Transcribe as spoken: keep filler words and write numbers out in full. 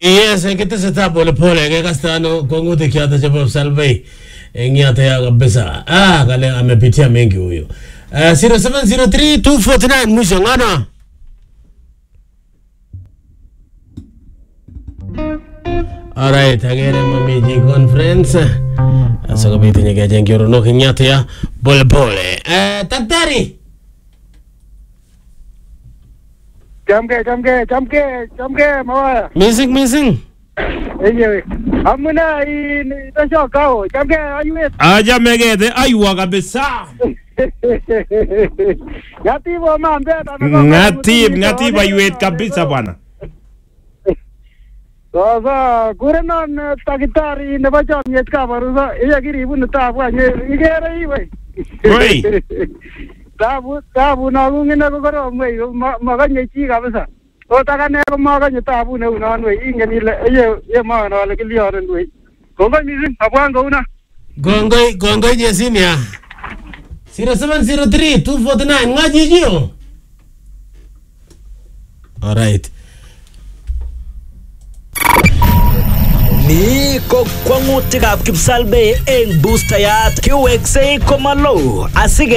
Yes, kiteseta pole pole kekastano kongutik choto chebo Salvei eng yoto ya kabisa. Ah, kale amepitia mengi huyo. Uh, zero seven zero three two four nine mwisho ngana. Alright, agere mamiji conference. Asa kabiti nyeke jengioro no kinyata ya pole pole. Eh, daktari. Jamke, jamke, jamke, jamke, mawaya. Missing, missing. Eje, amuna i tasho kao. Jamke ayuet. Aja megete ayua kabisa. Ngati bo mambe ta. Ngati, ngati ayuet kabisa bwana. Sasa kurenon takitari nebo chomyet kabarusa iya kiribun tabu anye igere iwe. Oi. Tabu tabu na ngine ko korom we maganye chi kabisa. O takane ko maganye tabu ne unon we ingen ile ye ye maana wale kilioren we. Kongo mizin abwan ko una. Gongoi gongoi jesinia. zero seven zero three two four nine ngaji jio. All right. Ni ko kwangutikab Kipsalvei eng boostayat kiweksei komalo asige